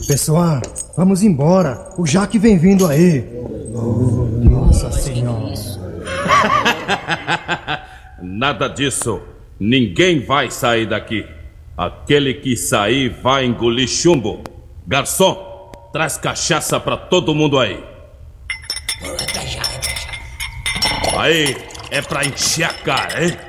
Pessoal, vamos embora. O Jaque vem vindo aí. Oh, Nossa Senhora. Nada disso. Ninguém vai sair daqui. Aquele que sair vai engolir chumbo. Garçom, traz cachaça pra todo mundo aí. Aí, é pra encher a cara, hein?